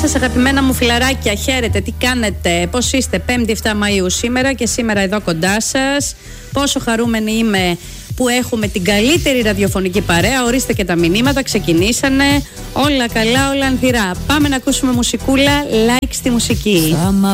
σας αγαπημένα μου φιλαράκια, χαίρετε, τι κάνετε, πώς είστε? 5η 7 Μαΐου σήμερα και σήμερα εδώ κοντά σας. Πόσο χαρούμενη είμαι που έχουμε την καλύτερη ραδιοφωνική παρέα. Ορίστε και τα μηνύματα, ξεκινήσανε. Όλα καλά, όλα ανθυρά. Πάμε να ακούσουμε μουσικούλα, like στη μουσική.